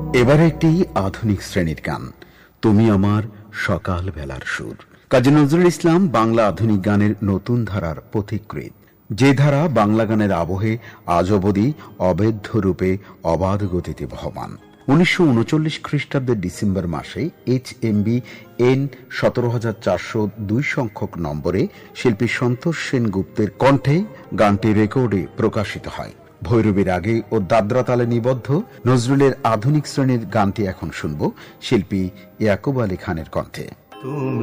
এবার একটি আধুনিক শ্রেণীর গান, তুমি আমার সকাল বেলার সুর। কাজী নজরুল ইসলাম বাংলা আধুনিক গানের নতুন ধারার পথিকৃৎ, যে ধারা বাংলা গানের আবহে আজ অবধি অবেধ্য রূপে অবাধ গতিতে বহমান। 1939 খ্রিস্টাব্দের ডিসেম্বর মাসে HMB N 17402 সংখ্যক নম্বরে শিল্পী সন্তোষ সেনগুপ্তের কণ্ঠে গানটি রেকর্ডে প্রকাশিত হয়। ভৈরবী রাগে ও দাদরা তালে নিবদ্ধ নজরুলের আধুনিক শ্রেণীর গানটি এখন শুনব শিল্পী ইয়াকুব আলী খানের কণ্ঠে।